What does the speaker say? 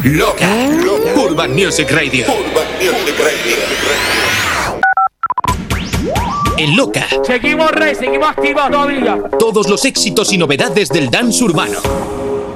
Loca. Urban Music Radio. En Loca. Seguimos activos todavía. Todos los éxitos y novedades del dance urbano.